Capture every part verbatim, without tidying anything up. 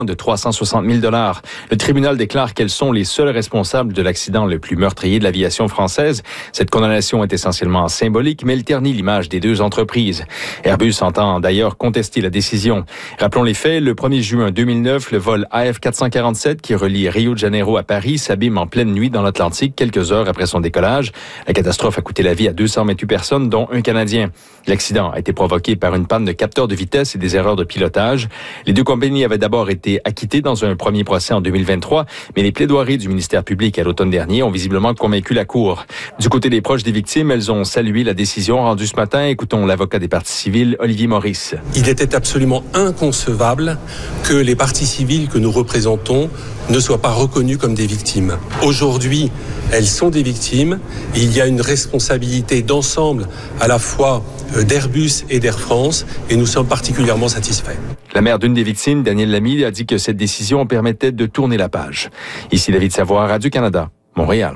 de trois cent soixante mille dollars. Le tribunal déclare qu'elles sont les seuls responsables de l'accident le plus meurtrier de l'aviation française. Cette condamnation est essentiellement symbolique, mais elle ternit l'image des deux entreprises. Airbus entend d'ailleurs contester la décision. Rappelons les faits, le premier juin deux mille neuf, le vol A F quatre cent quarante-sept qui relie Rio de Janeiro à Paris s'abîme en pleine nuit dans l'Atlantique quelques heures après son décollage. La catastrophe a coûté la vie à deux cent vingt-huit personnes, dont un Canadien. L'accident a été provoqué par une panne de capteur de vitesse et des erreurs de pilotage. Les deux compagnies avaient d'abord été acquitté dans un premier procès en deux mille vingt-trois, mais les plaidoiries du ministère public à l'automne dernier ont visiblement convaincu la Cour. Du côté des proches des victimes, elles ont salué la décision rendue ce matin. Écoutons l'avocat des parties civiles, Olivier Maurice. Il était absolument inconcevable que les parties civiles que nous représentons ne soient pas reconnues comme des victimes. Aujourd'hui, elles sont des victimes. Il y a une responsabilité d'ensemble à la fois d'Airbus et d'Air France et nous sommes particulièrement satisfaits. La mère d'une des victimes, Danielle Lamy, a dit que cette décision permettait de tourner la page. Ici David Savoie, Radio-Canada, Montréal.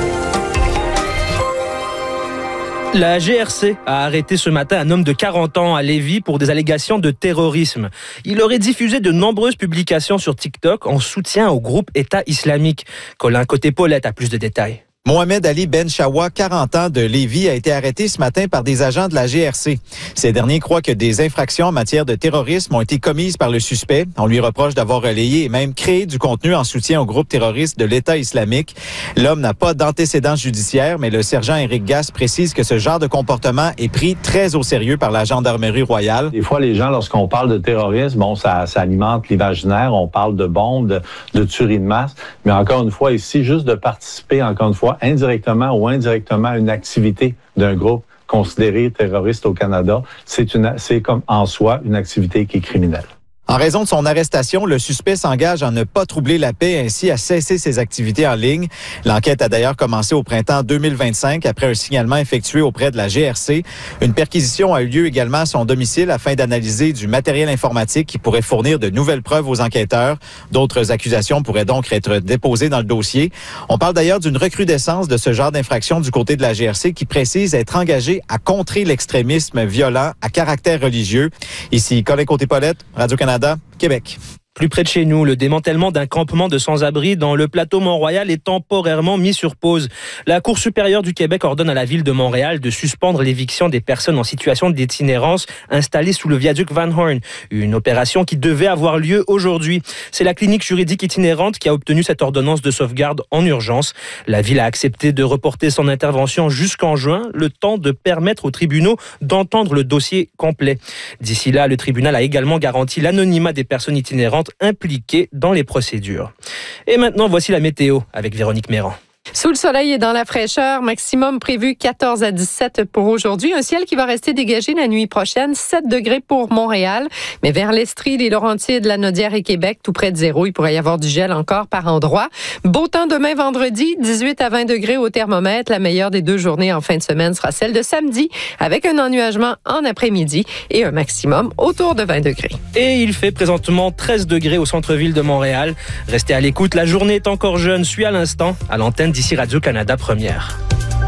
La G R C a arrêté ce matin un homme de quarante ans à Lévis pour des allégations de terrorisme. Il aurait diffusé de nombreuses publications sur TikTok en soutien au groupe État islamique. Colin Côté-Paulette a plus de détails. Mohamed Ali Ben Chawa, quarante ans, de Lévis, a été arrêté ce matin par des agents de la G R C. Ces derniers croient que des infractions en matière de terrorisme ont été commises par le suspect. On lui reproche d'avoir relayé et même créé du contenu en soutien au groupe terroriste de l'État islamique. L'homme n'a pas d'antécédents judiciaires, mais le sergent Éric Gasse précise que ce genre de comportement est pris très au sérieux par la Gendarmerie royale. Des fois, les gens, lorsqu'on parle de terrorisme, bon, ça, ça alimente l'imaginaire. On parle de bombes, de, de tueries de masse. Mais encore une fois, ici, juste de participer, encore une fois, indirectement ou indirectement à une activité d'un groupe considéré terroriste au Canada, c'est une, c'est comme en soi une activité qui est criminelle. En raison de son arrestation, le suspect s'engage à ne pas troubler la paix, ainsi à cesser ses activités en ligne. L'enquête a d'ailleurs commencé au printemps deux mille vingt-cinq après un signalement effectué auprès de la G R C. Une perquisition a eu lieu également à son domicile afin d'analyser du matériel informatique qui pourrait fournir de nouvelles preuves aux enquêteurs. D'autres accusations pourraient donc être déposées dans le dossier. On parle d'ailleurs d'une recrudescence de ce genre d'infraction du côté de la G R C qui précise être engagée à contrer l'extrémisme violent à caractère religieux. Ici, Colin Côté-Paulette, Radio-Canada, Québec. Plus près de chez nous, le démantèlement d'un campement de sans-abri dans le plateau Mont-Royal est temporairement mis sur pause. La Cour supérieure du Québec ordonne à la ville de Montréal de suspendre l'éviction des personnes en situation d'itinérance installées sous le viaduc Van Horn. Une opération qui devait avoir lieu aujourd'hui. C'est la clinique juridique itinérante qui a obtenu cette ordonnance de sauvegarde en urgence. La ville a accepté de reporter son intervention jusqu'en juin, le temps de permettre aux tribunaux d'entendre le dossier complet. D'ici là, le tribunal a également garanti l'anonymat des personnes itinérantes impliqués dans les procédures. Et maintenant, voici la météo avec Véronique Méran. Sous le soleil et dans la fraîcheur, maximum prévu quatorze à dix-sept pour aujourd'hui. Un ciel qui va rester dégagé la nuit prochaine, sept degrés pour Montréal. Mais vers l'Estrie, les Laurentides, la Naudière et Québec, tout près de zéro, il pourrait y avoir du gel encore par endroit. Beau temps demain vendredi, dix-huit à vingt degrés au thermomètre. La meilleure des deux journées en fin de semaine sera celle de samedi, avec un ennuagement en après-midi et un maximum autour de vingt degrés. Et il fait présentement treize degrés au centre-ville de Montréal. Restez à l'écoute, la journée est encore jeune. Suis à l'instant à l'antenne d'ici Radio-Canada Première.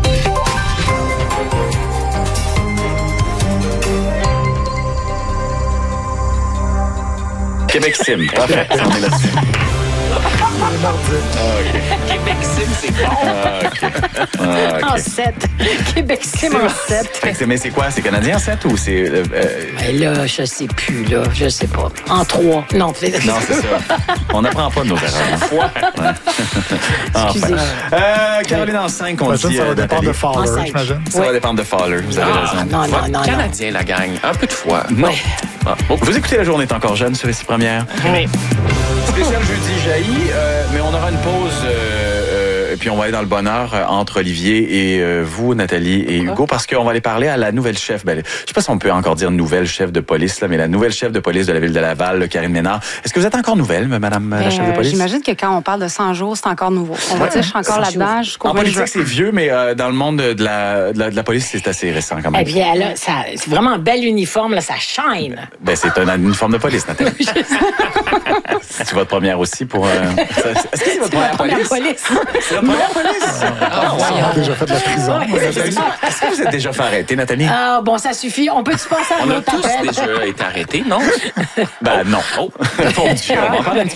Québec Sim, parfait, on est là-dessus. Ah, okay. Québec Sim, c'est bon. Ah, OK. Ah, okay. En sept. Québec Sim en sept. Mais c'est quoi? C'est canadien sept ou c'est... Euh, ben là, je sais plus, là. Je sais pas. En trois. Non, c'est Non, c'est ça. On n'apprend pas de nos erreurs. Ouais. Excusez. Enfin. Euh, Caroline en cinq, on dit... Ça va euh, dépendre de Fowler, j'imagine. Ça va dépendre de Fowler, vous avez ah, raison. Non, non, non. Canadien, la gang. Un peu de foi. Non. Ah. Bon, vous écoutez La Journée est encore jeune sur Ici Première. Oui. Spécial jeudi jaillit, euh, mais on aura une pause... Euh, euh, puis on va aller dans le bonheur euh, entre Olivier et euh, vous, Nathalie et Hugo, parce qu'on va aller parler à la nouvelle chef. Ben, je sais pas si on peut encore dire nouvelle chef de police, là, mais la nouvelle chef de police de la ville de Laval, Karine Ménard. Est-ce que vous êtes encore nouvelle, madame euh, la chef de police? J'imagine que quand on parle de cent jours, c'est encore nouveau. On va ouais, dire, je suis encore là-dedans jusqu'au En vingt politique, juin. c'est vieux, mais euh, dans le monde de la, de la, de la police, c'est assez récent quand même. Eh bien, là, ça, c'est vraiment un bel uniforme, là, ça shine. Ben, c'est un uniforme de police, Nathalie. C'est votre première aussi pour... Euh... Est-ce que c'est votre première, première police? police? C'est votre première police? Ah, ouais. On a déjà fait de la prison. Ouais, Est-ce que vous êtes déjà fait arrêter, Nathalie? Ah, bon, ça suffit. On peut-tu passer à On a l'autre tous appel? déjà été arrêtés, non? Ben non. Oh, mon Dieu, on va en parler un petit peu.